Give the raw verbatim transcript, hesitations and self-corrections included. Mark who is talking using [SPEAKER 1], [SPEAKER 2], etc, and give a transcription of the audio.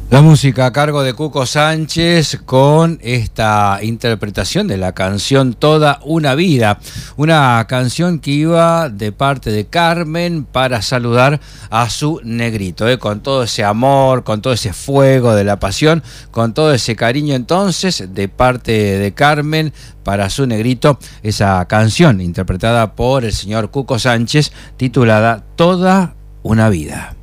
[SPEAKER 1] La música a cargo de Cuco Sánchez con esta interpretación de la canción Toda una vida, una canción que iba de parte de Carmen para saludar a su negrito, ¿eh? Con todo ese amor, con todo ese fuego de la pasión, con todo ese cariño entonces de parte de Carmen para su negrito, esa canción interpretada por el señor Cuco Sánchez titulada Toda una vida.